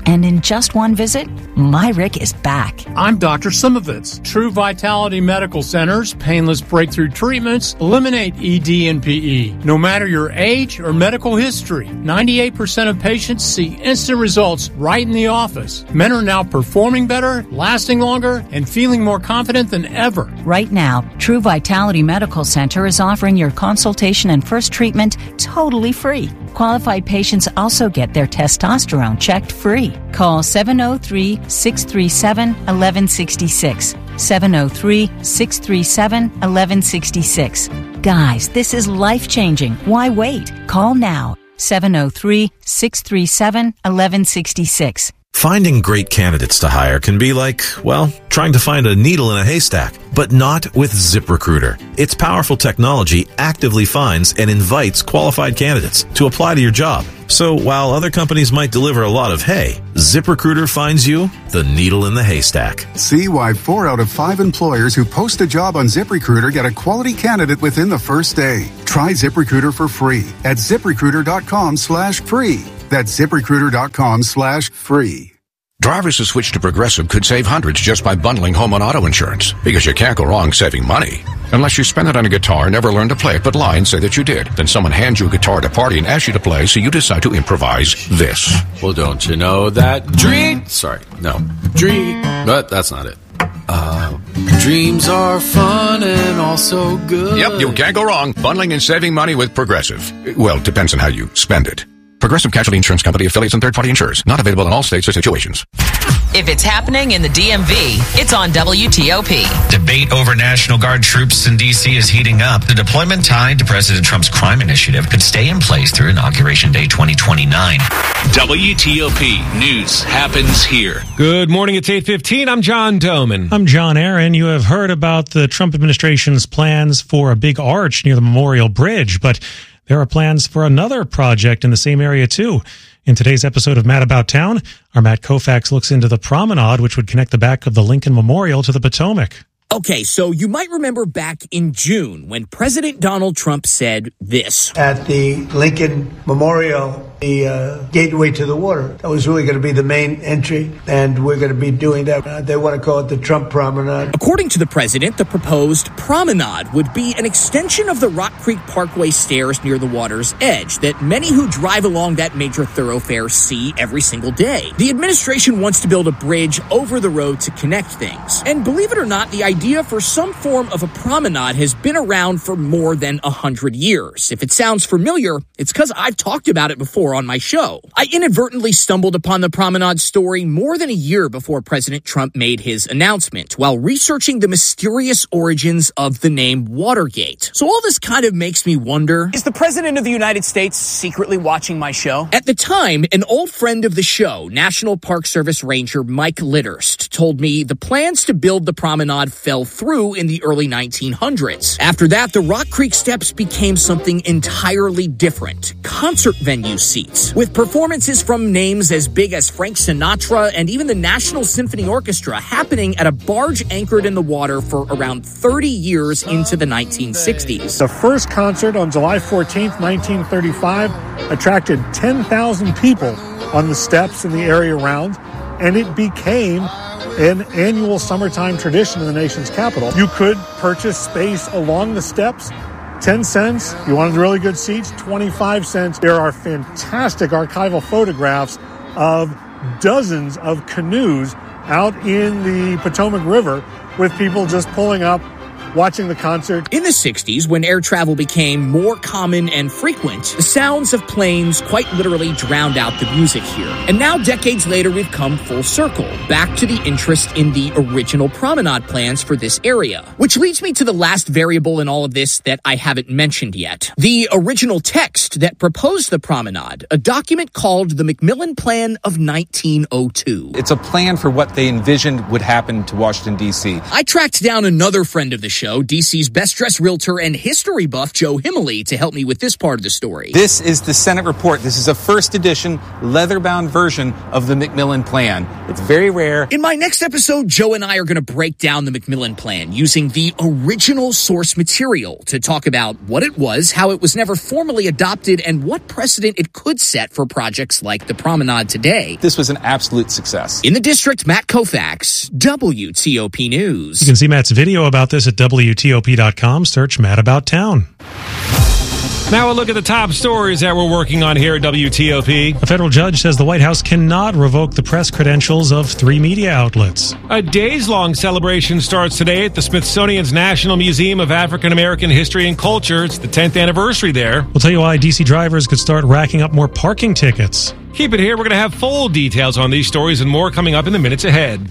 And in just one visit, my Rick is back. I'm Doctor Simovitz. True Vitality Medical Center's painless breakthrough treatments eliminate E D and P E. No matter your age or medical history, ninety-eight percent of patients see instant results right in the office. Men are now performing better, lasting longer, and feeling more confident than ever. Right now, True Vitality Medical Center is offering your consultation and first treatment totally free. Qualified patients also get their testosterone checked free. Call seven oh three, six three seven, one one six six. seven oh three, six three seven, one one six six. Guys, this is life-changing. Why wait? Call now. seven oh three, six three seven, one one six six. Finding great candidates to hire can be like, well, trying to find a needle in a haystack, but not with ZipRecruiter. Its powerful technology actively finds and invites qualified candidates to apply to your job. So while other companies might deliver a lot of hay, ZipRecruiter finds you the needle in the haystack. See why four out of five employers who post a job on ZipRecruiter get a quality candidate within the first day. Try ZipRecruiter for free at ZipRecruiter.com slash free. That's ZipRecruiter.com slash free. Drivers who switch to Progressive could save hundreds just by bundling home and auto insurance. Because you can't go wrong saving money. Unless you spend it on a guitar, never learn to play it, but lie and say that you did. Then someone hands you a guitar at a party and asks you to play, so you decide to improvise this. Well, don't you know that dream... Sorry, no. Dream... But that's not it. Uh, dreams are fun and also good. Yep, you can't go wrong. Bundling and saving money with Progressive. Well, it depends on how you spend it. Progressive Casualty Insurance Company, affiliates, and third-party insurers. Not available in all states or situations. If it's happening in the D M V, it's on W T O P. Debate over National Guard troops in D C is heating up. The deployment tied to President Trump's crime initiative could stay in place through Inauguration Day twenty twenty-nine. W T O P News happens here. Good morning. It's eight fifteen. I'm John Doman. I'm John Aaron. You have heard about the Trump administration's plans for a big arch near the Memorial Bridge, but there are plans for another project in the same area, too. In today's episode of Matt About Town, our Matt Koufax looks into the promenade, which would connect the back of the Lincoln Memorial to the Potomac. Okay, so you might remember back in June when President Donald Trump said this. At the Lincoln Memorial, the uh, gateway to the water, that was really going to be the main entry, and we're going to be doing that. Uh, they want to call it the Trump Promenade. According to the president, the proposed promenade would be an extension of the Rock Creek Parkway stairs near the water's edge that many who drive along that major thoroughfare see every single day. The administration wants to build a bridge over the road to connect things. And believe it or not, the idea idea for some form of a promenade has been around for more than a hundred years. If it sounds familiar, it's because I've talked about it before on my show. I inadvertently stumbled upon the promenade story more than a year before President Trump made his announcement while researching the mysterious origins of the name Watergate. So all this kind of makes me wonder, is the President of the United States secretly watching my show? At the time, an old friend of the show, National Park Service Ranger Mike Litterst, told me the plans to build the promenade fell through in the early nineteen hundreds. After that, the Rock Creek Steps became something entirely different. Concert venue seats, with performances from names as big as Frank Sinatra and even the National Symphony Orchestra happening at a barge anchored in the water for around thirty years into the nineteen sixties. The first concert on July fourteenth, nineteen thirty-five attracted ten thousand people on the steps in the area around, and it became an annual summertime tradition in the nation's capital. You could purchase space along the steps, ten cents. You wanted really good seats, twenty-five cents. There are fantastic archival photographs of dozens of canoes out in the Potomac River with people just pulling up, watching the concert. In the sixties, when air travel became more common and frequent, the sounds of planes quite literally drowned out the music here. And now, decades later, we've come full circle, back to the interest in the original promenade plans for this area. Which leads me to the last variable in all of this that I haven't mentioned yet. The original text that proposed the promenade, a document called the Macmillan Plan of nineteen oh two. It's a plan for what they envisioned would happen to Washington, D C. I tracked down another friend of the show, show D C's best-dressed realtor and history buff Joe Himmeley to help me with this part of the story. This is the Senate report. This is a first edition, leather-bound version of the McMillan Plan. It's very rare. In my next episode, Joe and I are going to break down the McMillan Plan using the original source material to talk about what it was, how it was never formally adopted, and what precedent it could set for projects like the Promenade today. This was an absolute success. In the district, Matt Koufax, W T O P News. You can see Matt's video about this at W T O P dot com. Search Matt About Town. Now a look at the top stories that we're working on here at W T O P. A federal judge says the White House cannot revoke the press credentials of three media outlets. A days-long celebration starts today at the Smithsonian's National Museum of African American History and Culture. It's the tenth anniversary there. We'll tell you why D C drivers could start racking up more parking tickets. Keep it here. We're going to have full details on these stories and more coming up in the minutes ahead.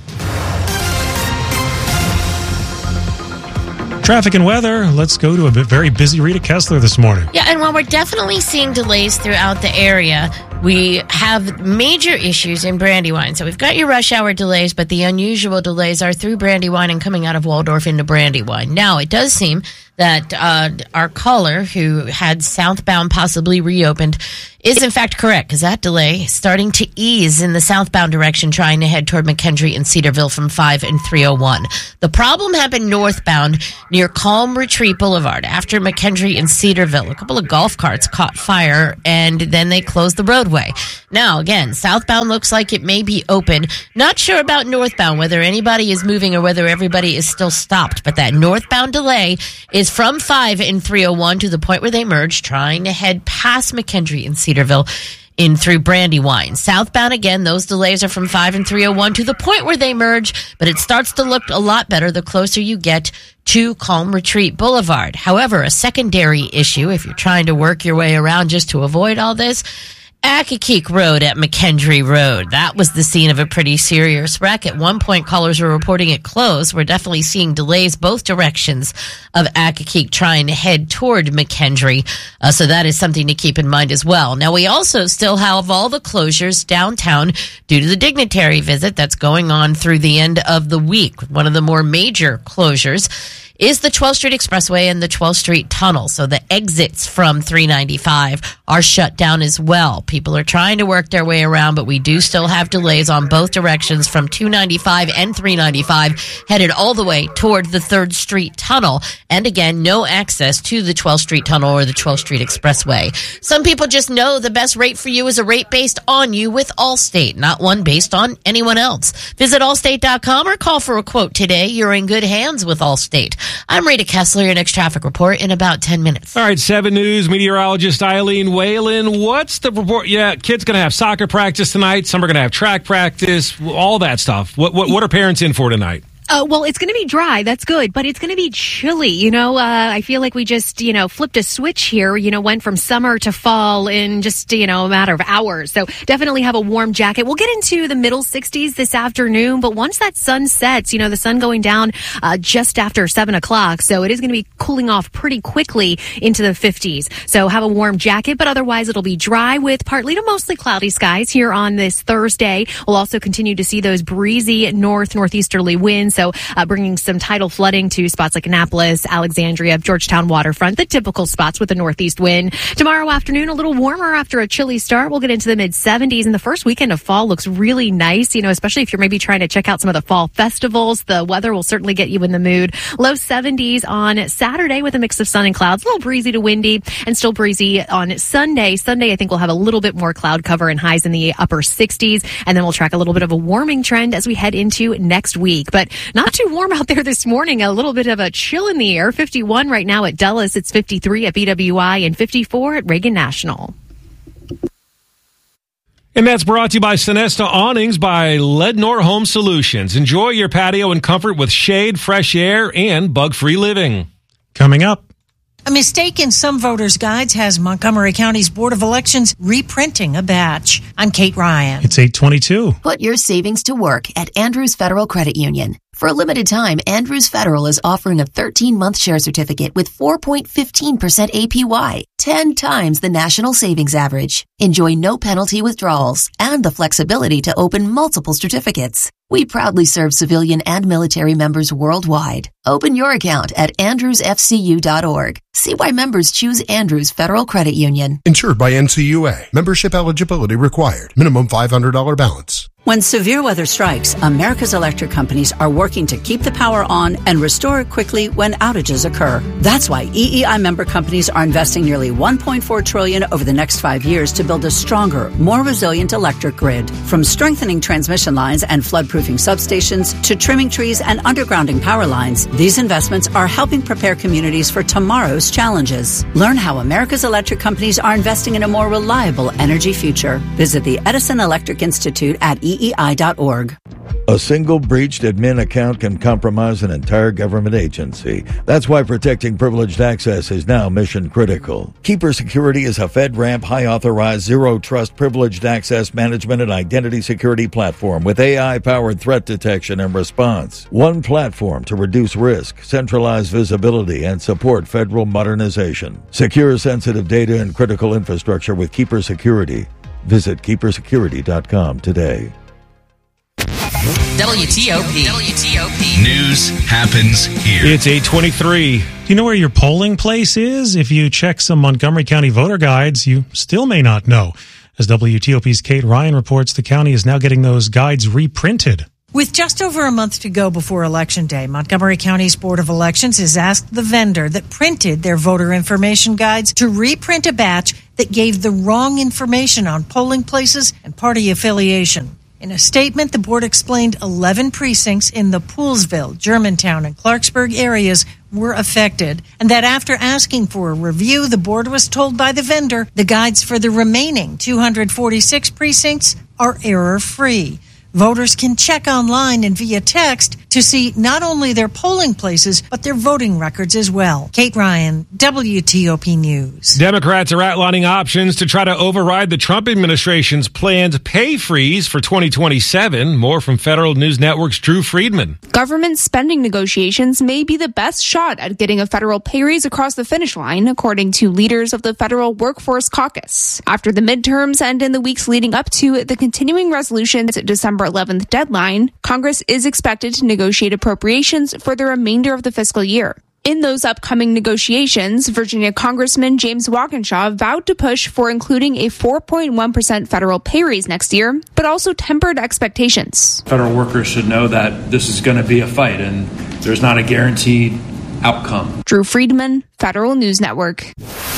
Traffic and weather. Let's go to a very busy Rita Kessler this morning. Yeah, and while we're definitely seeing delays throughout the area, we have major issues in Brandywine. So we've got your rush hour delays, but the unusual delays are through Brandywine and coming out of Waldorf into Brandywine. Now, it does seem that uh, our caller, who had southbound possibly reopened, is in fact correct, because that delay is starting to ease in the southbound direction, trying to head toward McKendree and Cedarville from five and three oh one. The problem happened northbound near Calm Retreat Boulevard after McKendree and Cedarville. A couple of golf carts caught fire, and then they closed the roadway. Now, again, southbound looks like it may be open. Not sure about northbound, whether anybody is moving or whether everybody is still stopped, but that northbound delay is from five and three oh one to the point where they merge, trying to head past McKendree and Cedarville in through Brandywine. Southbound, again, those delays are from five and three oh one to the point where they merge, but it starts to look a lot better the closer you get to Calm Retreat Boulevard. However, a secondary issue, if you're trying to work your way around just to avoid all this, Accokeek Road at McKendree Road. That was the scene of a pretty serious wreck. At one point, callers were reporting it closed. We're definitely seeing delays both directions of Accokeek trying to head toward McKendree. Uh, so that is something to keep in mind as well. Now, we also still have all the closures downtown due to the dignitary visit that's going on through the end of the week. One of the more major closures is the twelfth Street Expressway and the twelfth Street Tunnel. So the exits from three ninety-five are shut down as well. People are trying to work their way around, but we do still have delays on both directions from two ninety-five and three ninety-five, headed all the way toward the third Street Tunnel. And again, no access to the twelfth Street Tunnel or the twelfth Street Expressway. Some people just know the best rate for you is a rate based on you with Allstate, not one based on anyone else. Visit allstate dot com or call for a quote today. You're in good hands with Allstate. I'm Rita Kessler, your next traffic report in about ten minutes. All right, seven News meteorologist Eileen Whalen. What's the report? Yeah, kids going to have soccer practice tonight. Some are going to have track practice, all that stuff. What, what, what are parents in for tonight? Uh, well, it's going to be dry. That's good. But it's going to be chilly. You know, uh, I feel like we just, you know, flipped a switch here, you know, went from summer to fall in just, you know, a matter of hours. So definitely have a warm jacket. We'll get into the middle sixties this afternoon. But once that sun sets, you know, the sun going down uh, just after seven o'clock. So it is going to be cooling off pretty quickly into the fifties. So have a warm jacket. But otherwise, it'll be dry with partly to mostly cloudy skies here on this Thursday. We'll also continue to see those breezy north northeasterly winds. So uh, bringing some tidal flooding to spots like Annapolis, Alexandria, Georgetown waterfront, the typical spots with the northeast wind. Tomorrow afternoon, a little warmer after a chilly start. We'll get into the mid seventies, and the first weekend of fall looks really nice, you know, especially if you're maybe trying to check out some of the fall festivals. The weather will certainly get you in the mood. Low seventies on Saturday with a mix of sun and clouds, a little breezy to windy, and still breezy on Sunday. Sunday, I think we'll have a little bit more cloud cover and highs in the upper sixties, and then we'll track a little bit of a warming trend as we head into next week. But not too warm out there this morning. A little bit of a chill in the air. fifty-one right now at Dulles. It's fifty-three at B W I and fifty-four at Reagan National. And that's brought to you by Sonesta Awnings by Lednor Home Solutions. Enjoy your patio in comfort with shade, fresh air, and bug-free living. Coming up. A mistake in some voters' guides has Montgomery County's Board of Elections reprinting a batch. I'm Kate Ryan. It's eight twenty-two. Put your savings to work at Andrews Federal Credit Union. For a limited time, Andrews Federal is offering a thirteen-month share certificate with four point one five percent A P Y, ten times the national savings average. Enjoy no penalty withdrawals and the flexibility to open multiple certificates. We proudly serve civilian and military members worldwide. Open your account at andrews f c u dot org. See why members choose Andrews Federal Credit Union. Insured by N C U A. Membership eligibility required. Minimum five hundred dollars balance. When severe weather strikes, America's electric companies are working to keep the power on and restore it quickly when outages occur. That's why E E I member companies are investing nearly one point four trillion dollars over the next five years to build a stronger, more resilient electric grid. From strengthening transmission lines and flood-proofing substations to trimming trees and undergrounding power lines, these investments are helping prepare communities for tomorrow's challenges. Learn how America's electric companies are investing in a more reliable energy future. Visit the Edison Electric Institute at E E I dot org. A single breached admin account can compromise an entire government agency. That's why protecting privileged access is now mission critical. Keeper Security is a FedRAMP high-authorized, zero-trust privileged access management and identity security platform with A I-powered threat detection and response. One platform to reduce risk, centralize visibility, and support federal modernization. Secure sensitive data and critical infrastructure with Keeper Security. Visit keeper security dot com today. W T O P. W T O P. News happens here. It's eight twenty-three. Do you know where your polling place is? If you check some Montgomery County voter guides, you still may not know. As W T O P's Kate Ryan reports, the county is now getting those guides reprinted. With just over a month to go before Election Day, Montgomery County's Board of Elections has asked the vendor that printed their voter information guides to reprint a batch that gave the wrong information on polling places and party affiliation. In a statement, the board explained eleven precincts in the Poolesville, Germantown, and Clarksburg areas were affected, and that after asking for a review, the board was told by the vendor the guides for the remaining two hundred forty-six precincts are error-free. Voters can check online and via text to see not only their polling places, but their voting records as well. Kate Ryan, W T O P News. Democrats are outlining options to try to override the Trump administration's planned pay freeze for twenty twenty-seven. More from Federal News Network's Drew Friedman. Government spending negotiations may be the best shot at getting a federal pay raise across the finish line, according to leaders of the Federal Workforce Caucus. After the midterms and in the weeks leading up to the continuing resolution's December eleventh deadline, Congress is expected to negotiate appropriations for the remainder of the fiscal year. In those upcoming negotiations, Virginia Congressman James Walkinshaw vowed to push for including a four point one percent federal pay raise next year, but also tempered expectations. Federal workers should know that this is going to be a fight and there's not a guaranteed outcome. Drew Friedman, Federal News Network.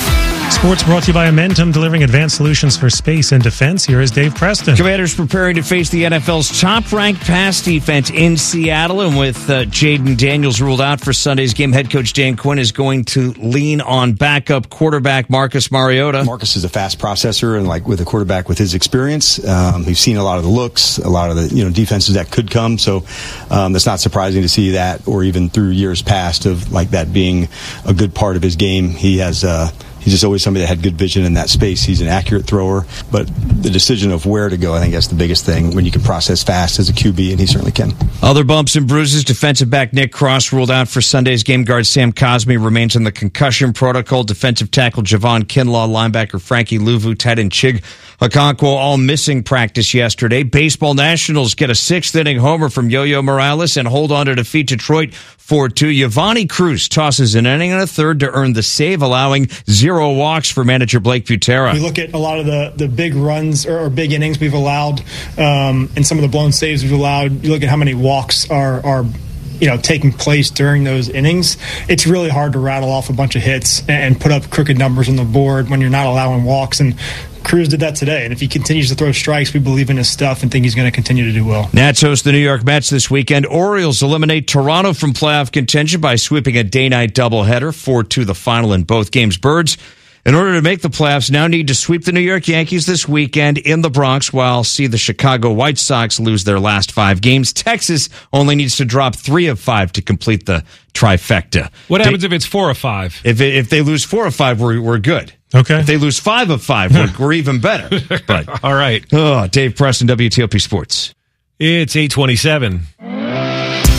Sports brought to you by Amentum, delivering advanced solutions for space and defense. Here is Dave Preston. Commanders preparing to face the N F L's top-ranked pass defense in Seattle, and with uh, Jaden Daniels ruled out for Sunday's game, head coach Dan Quinn is going to lean on backup quarterback Marcus Mariota. Marcus is a fast processor, and like with a quarterback with his experience, um, we've seen a lot of the looks, a lot of the you know defenses that could come. So um, it's not surprising to see that, or even through years past of like that being a good part of his game. He has. Uh, He's just always somebody that had good vision in that space. He's an accurate thrower, but the decision of where to go, I think that's the biggest thing when you can process fast as a Q B, and he certainly can. Other bumps and bruises. Defensive back Nick Cross ruled out for Sunday's game. Guard Sam Cosme remains in the concussion protocol. Defensive tackle Javon Kinlaw, linebacker Frankie Luvu, tight end Chig Okonkwo all missing practice yesterday. Baseball Nationals get a sixth-inning homer from Yo-Yo Morales and hold on to defeat Detroit four two. Yvonne Cruz tosses an inning and a third to earn the save, allowing zero walks for manager Blake Butera. We look at a lot of the, the big runs or, or big innings we've allowed um, and some of the blown saves we've allowed. You look at how many walks are are you know taking place during those innings. It's really hard to rattle off a bunch of hits and, and put up crooked numbers on the board when you're not allowing walks, and Cruz did that today, and if he continues to throw strikes, we believe in his stuff and think he's going to continue to do well. Nats host the New York Mets this weekend. Orioles eliminate Toronto from playoff contention by sweeping a day-night doubleheader, four two the final in both games. Birds, in order to make the playoffs, now need to sweep the New York Yankees this weekend in the Bronx, while see the Chicago White Sox lose their last five games. Texas only needs to drop three of five to complete the trifecta. What they, happens if it's four of five? If it, if they lose four of five, we're we're good. Okay. If they lose five of five, we're, we're even better. But all right. Oh, Dave Preston, W T O P Sports. It's eight twenty-seven. I'm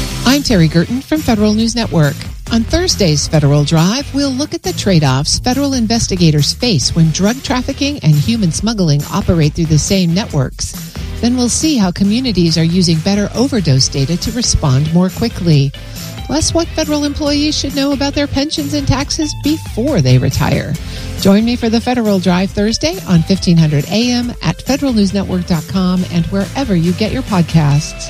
Terry Gerton from Federal News Network. On Thursday's Federal Drive, we'll look at the trade-offs federal investigators face when drug trafficking and human smuggling operate through the same networks. Then we'll see how communities are using better overdose data to respond more quickly. Plus, what federal employees should know about their pensions and taxes before they retire. Join me for the Federal Drive Thursday on fifteen hundred A M at federal news network dot com and wherever you get your podcasts.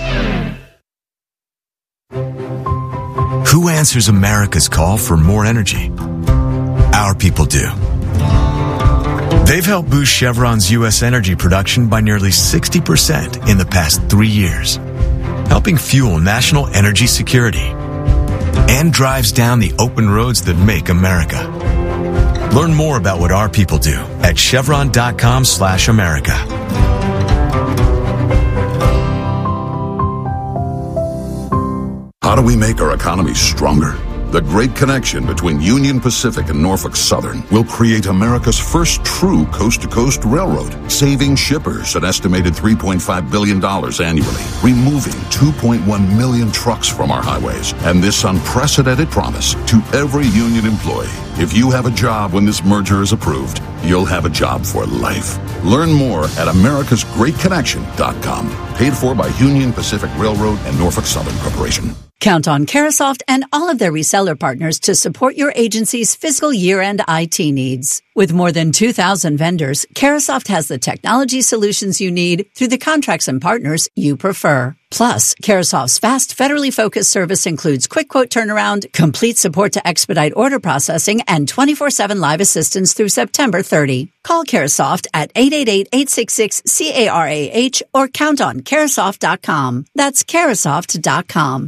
Who answers America's call for more energy? Our people do. They've helped boost Chevron's U S energy production by nearly sixty percent in the past three years, helping fuel national energy security, and drives down the open roads that make America. Learn more about what our people do at chevron.com slash America. How do we make our economy stronger? The Great Connection between Union Pacific and Norfolk Southern will create America's first true coast-to-coast railroad, saving shippers an estimated three point five billion dollars annually, removing two point one million trucks from our highways, and this unprecedented promise to every union employee. If you have a job when this merger is approved, you'll have a job for life. Learn more at americas great connection dot com. Paid for by Union Pacific Railroad and Norfolk Southern Corporation. Count on Carasoft and all of their reseller partners to support your agency's fiscal year-end I T needs. With more than two thousand vendors, Carasoft has the technology solutions you need through the contracts and partners you prefer. Plus, Carasoft's fast, federally focused service includes quick quote turnaround, complete support to expedite order processing, and twenty-four seven live assistance through September thirtieth. Call Carasoft at eight eight eight, eight six six, C A R A H or count on Carasoft dot com. That's Carasoft dot com.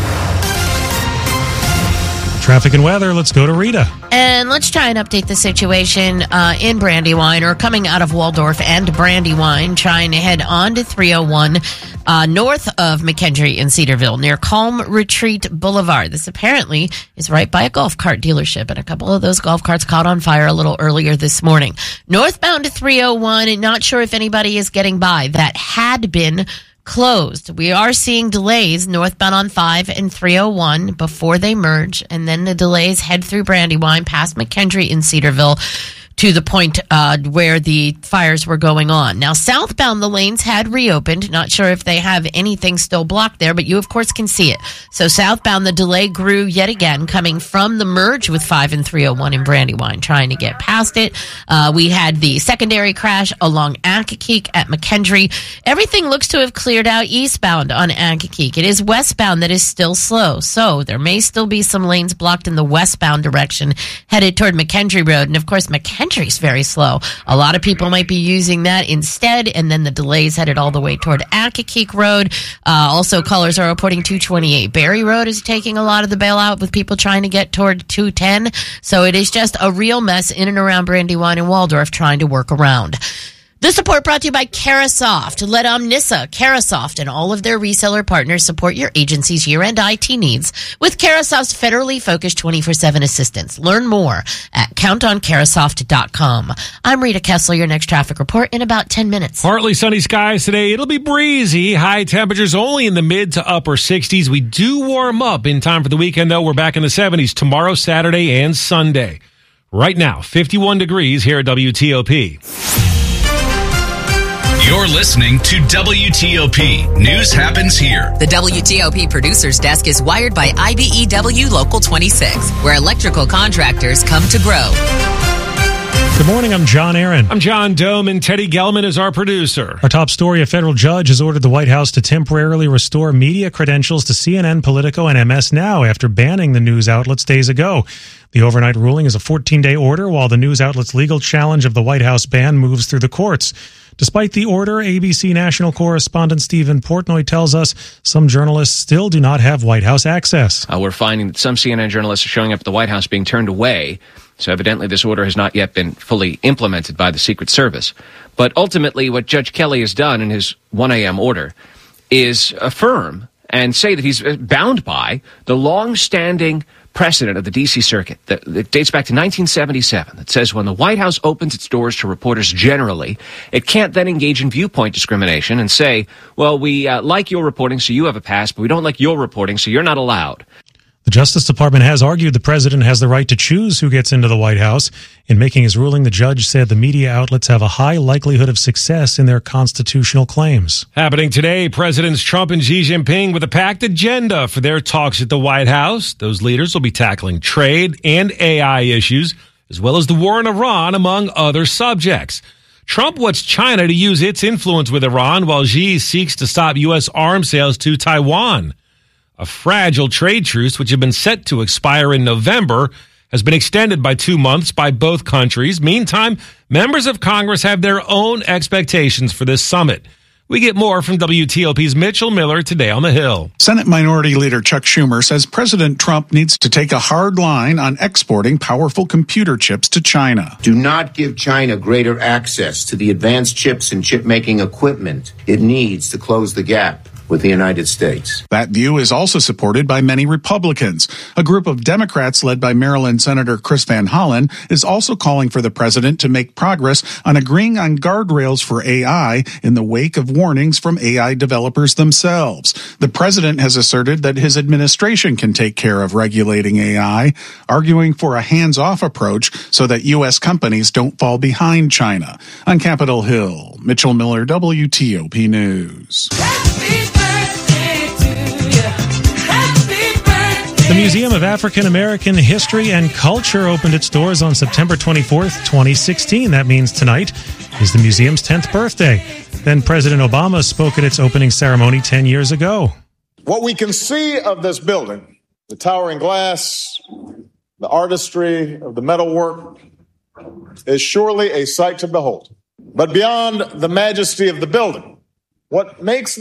Traffic and weather, let's go to Rita. And let's try and update the situation uh, in Brandywine, or coming out of Waldorf and Brandywine, trying to head on to three oh one uh, north of McKendree in Cedarville near Calm Retreat Boulevard. This apparently is right by a golf cart dealership, and a couple of those golf carts caught on fire a little earlier this morning. Northbound to three oh one, and not sure if anybody is getting by. That had been closed. We are seeing delays northbound on five and three oh one before they merge, and then the delays head through Brandywine past McKendree in Cedarville to the point uh, where the fires were going on. Now, southbound, the lanes had reopened. Not sure if they have anything still blocked there, but you, of course, can see it. So southbound, the delay grew yet again, coming from the merge with five and three oh one in Brandywine, trying to get past it. Uh, we had the secondary crash along Accokeek at McKendree. Everything looks to have cleared out eastbound on Accokeek. It is westbound that is still slow, so there may still be some lanes blocked in the westbound direction headed toward McKendree Road. And, of course, McKendree Country's very slow. A lot of people might be using that instead, and then the delays headed all the way toward Accokeek Road. Uh, also, callers are reporting two twenty-eight Berry Road is taking a lot of the bailout with people trying to get toward two ten. So it is just a real mess in and around Brandywine and Waldorf trying to work around. This report brought to you by Carasoft. Let Omnissa, Carasoft, and all of their reseller partners support your agency's year-end I T needs with Carasoft's federally focused twenty-four seven assistance. Learn more at count on Carasoft dot com. I'm Rita Kessler, your next traffic report in about ten minutes. Partly sunny skies today. It'll be breezy. High temperatures only in the mid to upper sixties. We do warm up in time for the weekend, though. We're back in the seventies tomorrow, Saturday, and Sunday. Right now, fifty-one degrees here at W T O P. You're listening to W T O P. News happens here. The W T O P producer's desk is wired by I B E W Local twenty-six, where electrical contractors come to grow. Good morning, I'm John Aaron. I'm John Dome, and Teddy Gelman is our producer. Our top story, a federal judge has ordered the White House to temporarily restore media credentials to C N N, Politico, and M S Now after banning the news outlets days ago. The overnight ruling is a fourteen-day order, while the news outlet's legal challenge of the White House ban moves through the courts. Despite the order, A B C national correspondent Stephen Portnoy tells us some journalists still do not have White House access. Uh, we're finding that some C N N journalists are showing up at the White House being turned away. So evidently this order has not yet been fully implemented by the Secret Service. But ultimately what Judge Kelly has done in his one a.m. order is affirm and say that he's bound by the long-standing precedent of the D C Circuit that, that dates back to nineteen seventy-seven that says when the White House opens its doors to reporters generally, it can't then engage in viewpoint discrimination and say, well, we uh, like your reporting, so you have a pass, but we don't like your reporting, so you're not allowed. The Justice Department has argued the president has the right to choose who gets into the White House. In making his ruling, the judge said the media outlets have a high likelihood of success in their constitutional claims. Happening today, Presidents Trump and Xi Jinping with a packed agenda for their talks at the White House. Those leaders will be tackling trade and A I issues, as well as the war in Iran, among other subjects. Trump wants China to use its influence with Iran, while Xi seeks to stop U S arms sales to Taiwan. A fragile trade truce, which had been set to expire in November, has been extended by two months by both countries. Meantime, members of Congress have their own expectations for this summit. We get more from W T O P's Mitchell Miller today on the Hill. Senate Minority Leader Chuck Schumer says President Trump needs to take a hard line on exporting powerful computer chips to China. Do not give China greater access to the advanced chips and chip-making equipment it needs to close the gap with the United States. That view is also supported by many Republicans. A group of Democrats led by Maryland Senator Chris Van Hollen is also calling for the president to make progress on agreeing on guardrails for A I in the wake of warnings from A I developers themselves. The president has asserted that his administration can take care of regulating A I, arguing for a hands-off approach so that U S companies don't fall behind China. On Capitol Hill, Mitchell Miller, W T O P News. The Museum of African American History and Culture opened its doors on September twenty-fourth, twenty sixteen. That means tonight is the museum's tenth birthday. Then President Obama spoke at its opening ceremony ten years ago. What we can see of this building, the towering glass, the artistry of the metalwork, is surely a sight to behold. But beyond the majesty of the building, what makes